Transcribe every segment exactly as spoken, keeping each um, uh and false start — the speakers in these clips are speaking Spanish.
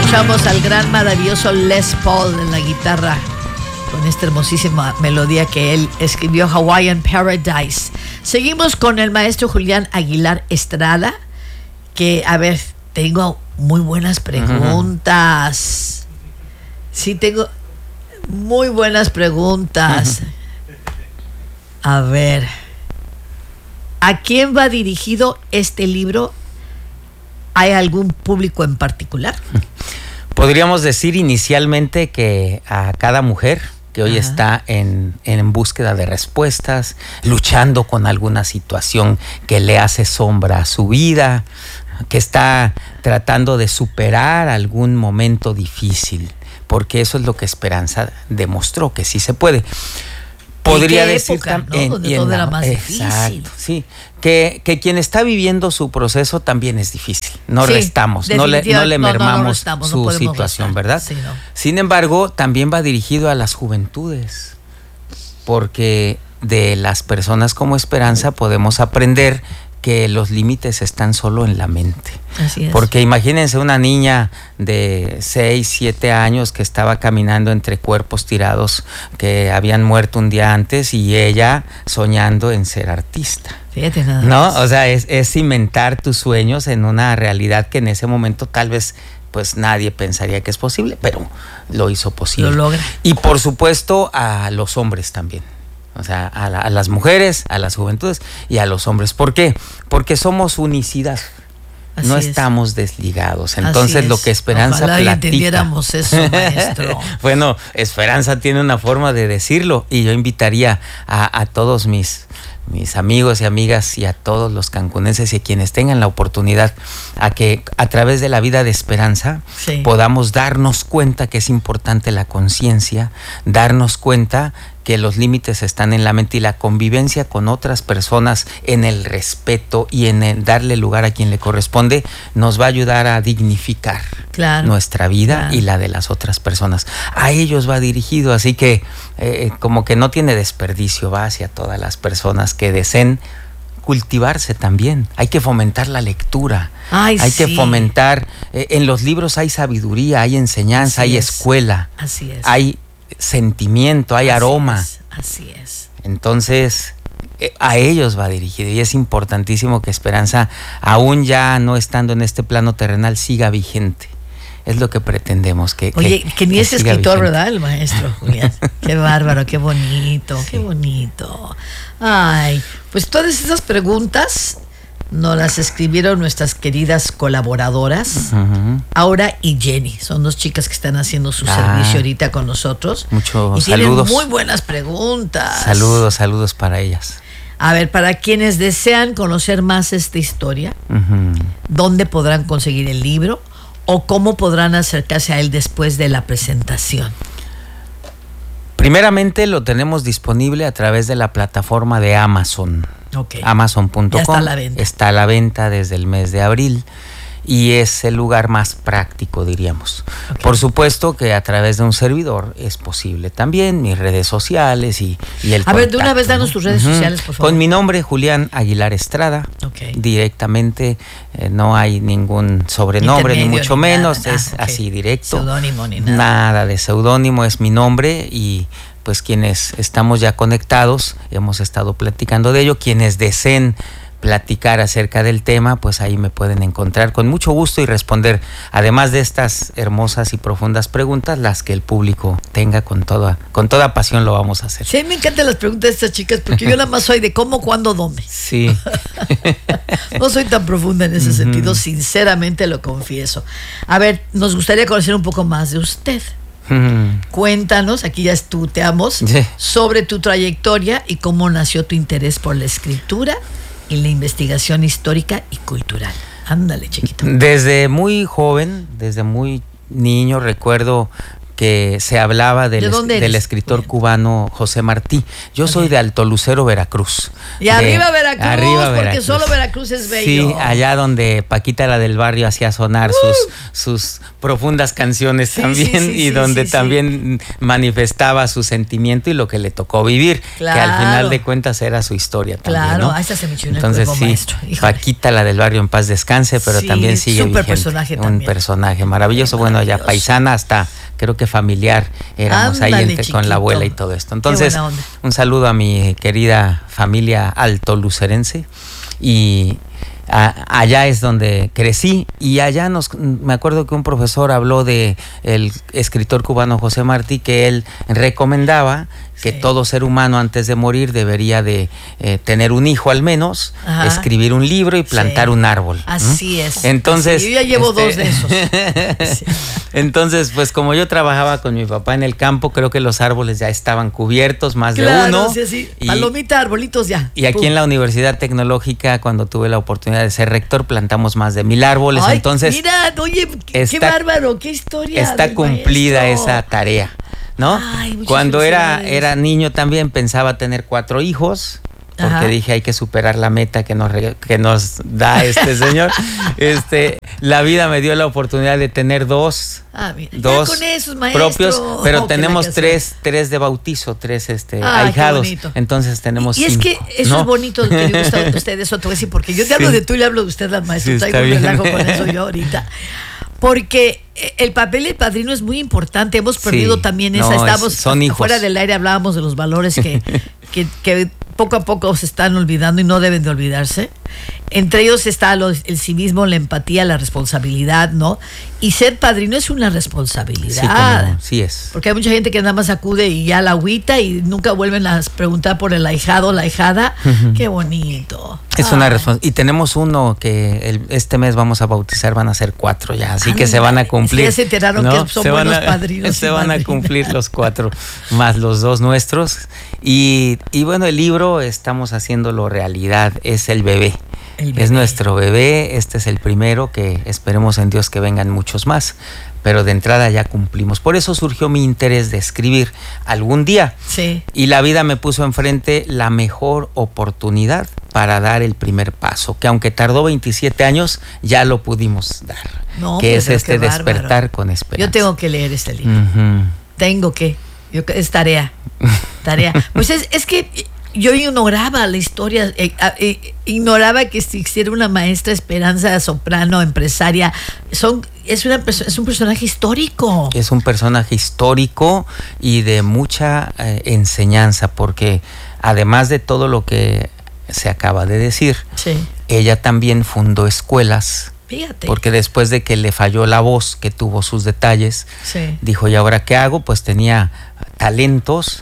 Escuchamos al gran, maravilloso Les Paul en la guitarra con esta hermosísima melodía que él escribió, Hawaiian Paradise. Seguimos con el maestro Julián Aguilar Estrada, que, a ver, tengo muy buenas preguntas. Uh-huh. Sí, tengo muy buenas preguntas. Uh-huh. A ver, ¿a quién va dirigido este libro? ¿Hay algún público en particular? Podríamos decir inicialmente que a cada mujer que hoy Ajá. está en, en búsqueda de respuestas, luchando con alguna situación que le hace sombra a su vida, que está tratando de superar algún momento difícil, porque eso es lo que Esperanza demostró, que sí se puede. Podría decir época, ¿no? Donde todo era más difícil. Exacto, sí. Que, que quien está viviendo su proceso también es difícil. No sí, restamos, no le, no le mermamos no, no, no restamos, su no situación, restar. ¿Verdad? Sí, no. Sin embargo, también va dirigido a las juventudes, porque de las personas como Esperanza podemos aprender que los límites están solo en la mente. Así es. Porque imagínense una niña de seis, siete años que estaba caminando entre cuerpos tirados que habían muerto un día antes y ella soñando en ser artista. Fíjate nada ¿No? más. O sea, es, es cimentar tus sueños en una realidad que en ese momento tal vez pues nadie pensaría que es posible, pero lo hizo posible. Lo logra. Y por supuesto a los hombres también. O sea, a, la, a las mujeres, a las juventudes y a los hombres. ¿Por qué? Porque somos unicidad. Así no es. Estamos desligados. Entonces lo que Esperanza Ojalá platica. entendiéramos eso, maestro. Bueno, Esperanza tiene una forma de decirlo y yo invitaría a, a todos mis, mis amigos y amigas y a todos los cancunenses y quienes tengan la oportunidad a que a través de la vida de Esperanza sí. podamos darnos cuenta que es importante la conciencia, darnos cuenta que los límites están en la mente y la convivencia con otras personas en el respeto y en el darle lugar a quien le corresponde nos va a ayudar a dignificar claro, nuestra vida claro. y la de las otras personas. A ellos va dirigido, así que eh, como que no tiene desperdicio, va hacia todas las personas que deseen cultivarse también. Hay que fomentar la lectura. Ay, hay sí. que fomentar, eh, en los libros hay sabiduría, hay enseñanza, así hay es. escuela, así es. hay sentimiento, hay así aroma. Es, así es. Entonces, eh, a ellos va dirigido y es importantísimo que Esperanza, aún ya no estando en este plano terrenal, siga vigente. Es lo que pretendemos. Que, Oye, que, que ni que es escritor, vigente. ¿verdad? El maestro Julián. Qué bárbaro, qué bonito, sí. qué bonito. Ay, pues todas esas preguntas nos las escribieron nuestras queridas colaboradoras, uh-huh. Aura y Jenny. Son dos chicas que están haciendo su ah, servicio ahorita con nosotros. Muchos y saludos. Tienen muy buenas preguntas. Saludos, saludos para ellas. A ver, para quienes desean conocer más esta historia, uh-huh. ¿dónde podrán conseguir el libro? ¿O cómo podrán acercarse a él después de la presentación? Primeramente lo tenemos disponible a través de la plataforma de Amazon. Okay. Amazon punto com. Ya está a la venta. Está a la venta desde el mes de abril y es el lugar más práctico, diríamos. Okay. Por supuesto que a través de un servidor es posible también, mis redes sociales y, y el A contacto, ver, de una vez danos ¿no? tus redes uh-huh. sociales, por favor. Con mi nombre, Julián Aguilar Estrada. Okay. Directamente, eh, no hay ningún sobrenombre, ni mucho ni menos, nada. es Ah, okay. así directo. Seudónimo ni nada. Nada de seudónimo, es mi nombre y pues quienes estamos ya conectados, hemos estado platicando de ello, quienes deseen platicar acerca del tema, pues ahí me pueden encontrar con mucho gusto y responder, además de estas hermosas y profundas preguntas, las que el público tenga con toda, con toda pasión lo vamos a hacer. Sí, me encantan las preguntas de estas chicas, porque yo nada más soy de cómo, cuándo, dónde. Sí. No soy tan profunda en ese uh-huh. sentido, sinceramente lo confieso. A ver, nos gustaría conocer un poco más de usted. Uh-huh. Cuéntanos, aquí ya estuteamos, sí. sobre tu trayectoria y cómo nació tu interés por la escritura y la investigación histórica y cultural. Ándale, chiquito. Desde muy joven, desde muy niño, recuerdo que se hablaba del, ¿De del escritor Bien. cubano José Martí. Yo okay. soy de Alto Lucero, Veracruz. Y de, arriba Veracruz, arriba porque Veracruz. solo Veracruz es bello. Sí, allá donde Paquita la del Barrio hacía sonar uh. sus, sus profundas canciones sí, también sí, sí, y sí, donde sí, también sí. manifestaba su sentimiento y lo que le tocó vivir, claro. que al final de cuentas era su historia también, claro, ¿no? Esa se me echó en el Entonces sí, maestro. Paquita la del Barrio en paz descanse, pero sí, también sigue super vigente. personaje un también. personaje maravilloso, bueno, ya paisana hasta creo que familiar éramos Ándale, ahí entre, chiquito. con la abuela y todo esto. Entonces, un saludo a mi querida familia alto-lucerense y a, allá es donde crecí y allá nos me acuerdo que un profesor habló de el escritor cubano José Martí, que él recomendaba que sí. todo ser humano antes de morir debería de eh, tener un hijo al menos, Ajá. escribir un libro y plantar sí. un árbol. Así ¿Mm? es. Entonces, Así. Yo ya llevo este, dos de esos. sí. Entonces, pues como yo trabajaba con mi papá en el campo, creo que los árboles ya estaban cubiertos, más claro, de uno. Sí, sí. Y, palomita, arbolitos ya. Y aquí Pum. en la Universidad Tecnológica, cuando tuve la oportunidad de ser rector, plantamos más de mil árboles. Ay, Entonces, mira, oye, qué, está, qué bárbaro, qué historia. Está cumplida maestro. esa tarea. ¿No? Ay, cuando era, era niño también pensaba tener cuatro hijos, porque Ajá. dije hay que superar la meta que nos, que nos da este señor. este, la vida me dio la oportunidad de tener dos, ah, mira, dos con esos, propios, pero oh, tenemos tres, tres de bautizo, tres este, ah, ahijados. Entonces tenemos Y, y es cinco, que eso ¿no? es bonito que le gusta a ustedes, eso te voy a decir, porque yo te hablo sí. de tú y le hablo de usted al maestro, sí, traigo un relajo con eso yo ahorita. Porque el papel del padrino es muy importante. Hemos perdido sí, también esa. No, Estamos es, son hijos. Fuera del aire hablábamos de los valores que, que, que poco a poco se están olvidando y no deben de olvidarse. Entre ellos está los, el civismo, la empatía, la responsabilidad, ¿no? Y ser padrino es una responsabilidad. Sí, como, sí es. Porque hay mucha gente que nada más acude y ya la agüita y nunca vuelven a preguntar por el ahijado o la ahijada. Uh-huh. Qué bonito. Es Ay. una responsabilidad. Y tenemos uno que el, este mes vamos a bautizar, van a ser cuatro ya, así Ay, que se van a cumplir. Ya se enteraron ¿no? que son se buenos a, padrinos. Se van a cumplir los cuatro, más los dos nuestros. Y, y bueno, el libro estamos haciéndolo realidad, es el bebé. El bebé. Es nuestro bebé, este es el primero, que esperemos en Dios que vengan muchos más, pero de entrada ya cumplimos. Por eso surgió mi interés de escribir algún día. Sí. Y la vida me puso enfrente la mejor oportunidad para dar el primer paso, que aunque tardó veintisiete años, ya lo pudimos dar. No, que pues es este despertar con esperanza. Yo tengo que leer este libro. Uh-huh. Tengo que. Yo, es tarea. Tarea. Pues es, es que yo ignoraba la historia, eh, eh, ignoraba que existiera una maestra Esperanza Soprano, empresaria. Son, es, una, es un personaje histórico. Es un personaje histórico y de mucha eh, enseñanza, porque además de todo lo que se acaba de decir, sí. ella también fundó escuelas. Fíjate. Porque después de que le falló la voz, que tuvo sus detalles, sí. dijo, ¿y ahora qué hago? Pues tenía talentos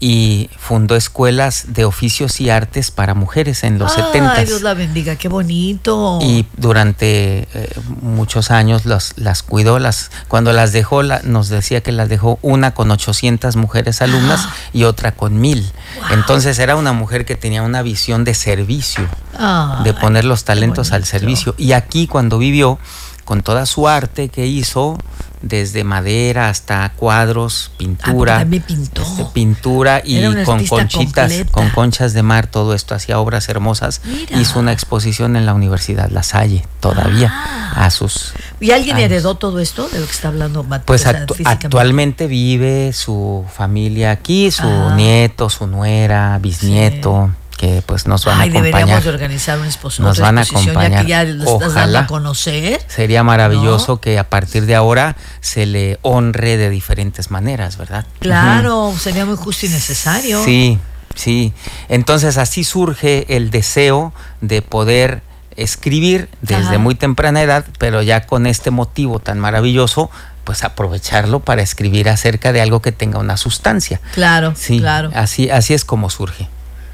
y fundó escuelas de oficios y artes para mujeres en los setentas. Ay, Dios la bendiga, qué bonito. Y durante eh, muchos años las, las cuidó, las, cuando las dejó, la, nos decía que las dejó una con ochocientas mujeres alumnas ah. y otra con mil. Wow. Entonces era una mujer que tenía una visión de servicio, Ay, de poner los talentos al servicio. Y aquí cuando vivió, con toda su arte que hizo, desde madera hasta cuadros, pintura, ah, también pintó. Este, pintura y con conchitas, completa. con conchas de mar, todo esto, hacía obras hermosas. Mira. Hizo una exposición en la Universidad La Salle, todavía ah. a sus ¿Y alguien años. heredó todo esto de lo que está hablando Matt? Pues actu actualmente vive su familia aquí, su ah. nieto, su nuera, bisnieto. Sí. Que pues nos van Ay, a acompañar. Deberíamos de organizar una exposición. Nos van a acompañar. Ya que ya lo estás dando a conocer. Sería maravilloso ¿no? que a partir de ahora se le honre de diferentes maneras, ¿verdad? Claro, uh-huh. sería muy justo y necesario. Sí, sí. Entonces así surge el deseo de poder escribir desde Ajá. muy temprana edad, pero ya con este motivo tan maravilloso, pues aprovecharlo para escribir acerca de algo que tenga una sustancia. Claro, sí, claro. Así, así es como surge.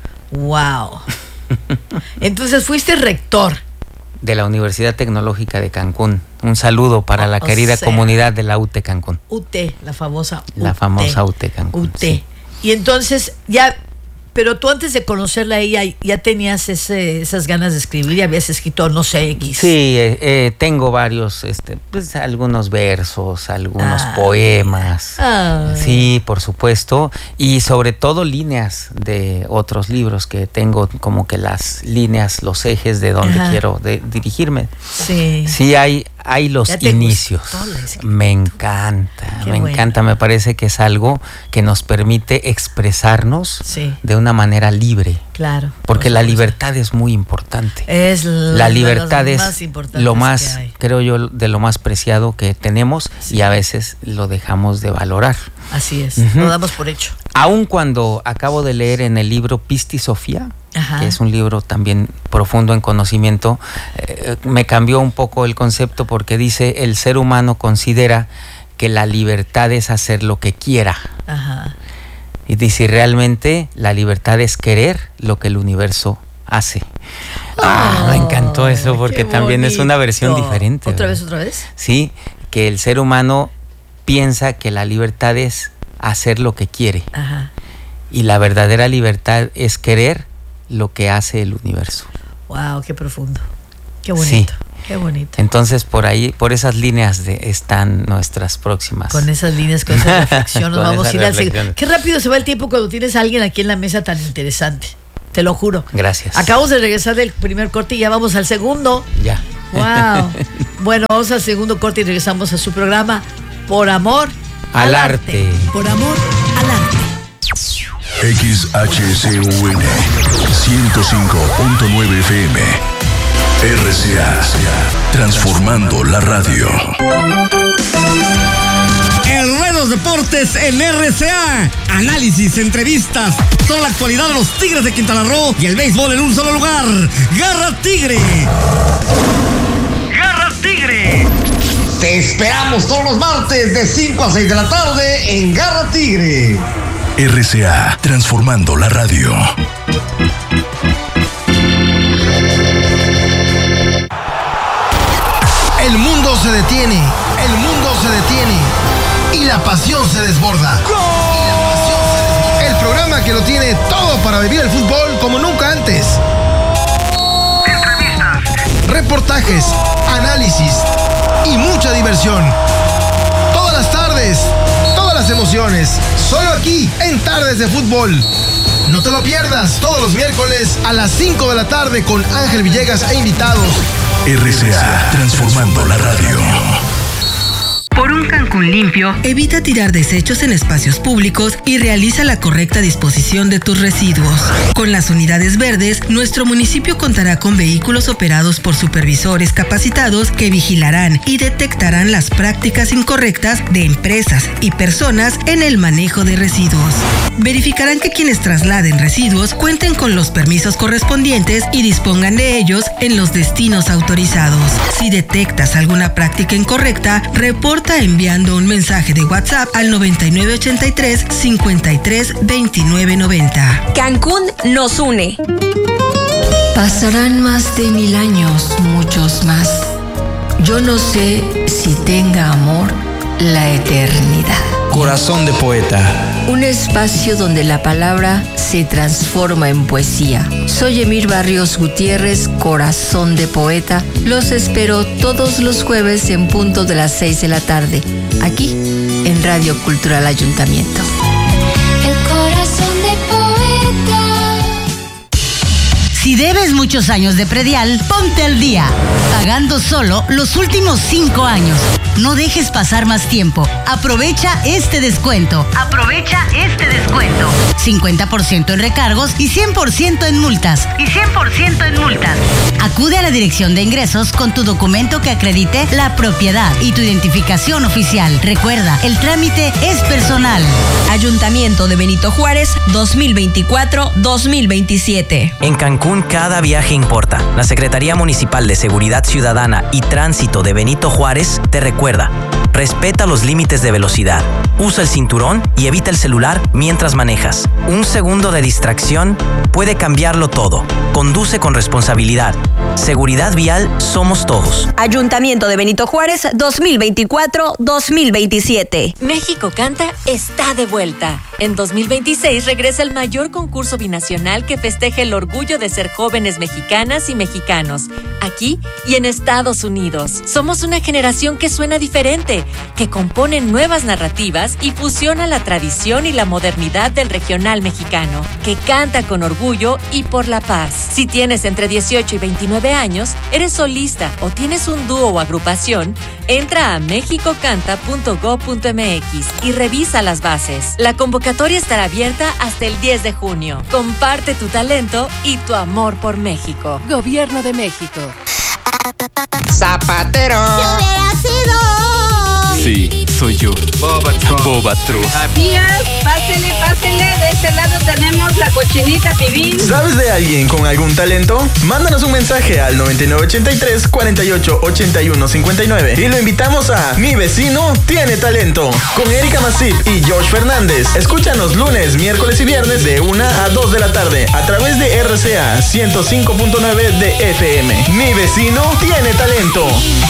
Wow. Entonces fuiste rector de la Universidad Tecnológica de Cancún. Un saludo para la o querida sea, comunidad de la U T Cancún. U T, la famosa U T. La famosa U T Cancún. U T. Sí. Y entonces ya Pero tú antes de conocerla a ella, ¿ya tenías ese, esas ganas de escribir? ¿Ya habías escrito, no sé, X? Sí, eh, eh, tengo varios, este, pues algunos versos, algunos ah, poemas. Ah. Sí, por supuesto. Y sobre todo líneas de otros libros que tengo, como que las líneas, los ejes de donde Ajá. quiero de, dirigirme. Sí. Sí, hay, hay los inicios. Me encanta, Qué me bueno. encanta. Me parece que es algo que nos permite expresarnos sí. de una manera libre. Claro. Porque la libertad es muy importante. Es la, la libertad es más lo más, que creo yo, de lo más preciado que tenemos sí. y a veces lo dejamos de valorar. Así es, uh-huh. lo damos por hecho. Aun cuando acabo de leer en el libro Pisti Sofía, Ajá. que es un libro también profundo en conocimiento, eh, me cambió un poco el concepto porque dice el ser humano considera que la libertad es hacer lo que quiera. Ajá. Y dice, realmente la libertad es querer lo que el universo hace. Oh, ah, me encantó eso porque también es una versión diferente. ¿Otra ¿verdad? vez, otra vez? Sí, que el ser humano piensa que la libertad es hacer lo que quiere. Ajá. Y la verdadera libertad es querer lo que hace el universo. Wow, qué profundo. Qué bonito. Sí. Qué bonito. Entonces por ahí, por esas líneas de, están nuestras próximas. Con esas líneas, con esa reflexión, nos vamos a ir al segundo. Qué rápido se va el tiempo cuando tienes a alguien aquí en la mesa tan interesante. Te lo juro. Gracias. Acabamos de regresar del primer corte y ya vamos al segundo. Ya. Wow. Bueno, vamos al segundo corte y regresamos a su programa Por Amor al, al arte. arte. Por Amor al Arte. X H C U N ciento cinco punto nueve F M. R C A, transformando la radio. El Rey de los Deportes en R C A. Análisis, entrevistas, toda la actualidad de los Tigres de Quintana Roo y el béisbol en un solo lugar. ¡Garra Tigre! ¡Garra Tigre! Te esperamos todos los martes de cinco a seis de la tarde en Garra Tigre. R C A, transformando la radio. El mundo se detiene, el mundo se detiene y la pasión se desborda. ¡Gol! Y la pasión se desborda. El programa que lo tiene todo para vivir el fútbol como nunca antes. Entrevistas, reportajes, análisis y mucha diversión. Todas las tardes, todas las emociones, solo aquí en Tardes de Fútbol. No te lo pierdas todos los miércoles a las cinco de la tarde con Ángel Villegas e invitados. R C A, transformando la radio. Por un Cancún limpio, evita tirar desechos en espacios públicos y realiza la correcta disposición de tus residuos. Con las unidades verdes, nuestro municipio contará con vehículos operados por supervisores capacitados que vigilarán y detectarán las prácticas incorrectas de empresas y personas en el manejo de residuos. Verificarán que quienes trasladen residuos cuenten con los permisos correspondientes y dispongan de ellos en los destinos autorizados. Si detectas alguna práctica incorrecta, reporta enviando un mensaje de WhatsApp al noventa y nueve ochenta y tres cincuenta y tres veintinueve noventa. Cancún nos une. Pasarán más de mil años, muchos más. Yo no sé si tenga amor la eternidad. Corazón de poeta. Un espacio donde la palabra se transforma en poesía. Soy Emir Barrios Gutiérrez, Corazón de Poeta. Los espero todos los jueves en punto de las seis de la tarde, aquí en Radio Cultural Ayuntamiento. El corazón de poeta. Si debes muchos años de predial, ponte al día, pagando solo los últimos cinco años. No dejes pasar más tiempo. Aprovecha este descuento. Aprovecha este descuento. cincuenta por ciento en recargos y cien por ciento en multas. Y cien por ciento en multas. Acude a la Dirección de Ingresos con tu documento que acredite la propiedad y tu identificación oficial. Recuerda, el trámite es personal. Ayuntamiento de Benito Juárez, dos mil veinticuatro a dos mil veintisiete. En Cancún cada viaje importa. La Secretaría Municipal de Seguridad Ciudadana y Tránsito de Benito Juárez te recuerda, respeta los límites de velocidad, Usa el cinturón y evita el celular mientras manejas. Un segundo de distracción puede cambiarlo todo. Conduce con responsabilidad. Seguridad vial somos todos. Ayuntamiento de Benito Juárez dos mil veinticuatro dos mil veintisiete. México Canta está de vuelta. En dos mil veintiséis regresa el mayor concurso binacional que festeja el orgullo de ser jóvenes mexicanas y mexicanos, aquí y en Estados Unidos. Somos una generación que suena diferente, que compone nuevas narrativas y fusiona la tradición y la modernidad del regional mexicano, que canta con orgullo y por la paz. Si tienes entre dieciocho y veintinueve años, eres solista o tienes un dúo o agrupación, entra a mexico canta punto gob punto m x y revisa las bases. La convocatoria estará abierta hasta el diez de junio. Comparte tu talento y tu amor por México. Gobierno de México. Zapatero. ¿Qué hubiera sido? Sí, soy yo. Bobatron. Bobatron. Días, pásele, pásele. De este lado tenemos la cochinita pibil. ¿Sabes de alguien con algún talento? Mándanos un mensaje al noventa y nueve ochenta y tres cuarenta y ocho ochenta y uno cincuenta y nueve y lo invitamos a Mi Vecino Tiene Talento con Erika Masip y Josh Fernández. Escúchanos lunes, miércoles y viernes de una a dos de la tarde a través de R C A ciento cinco punto nueve de F M. Mi Vecino Tiene Talento.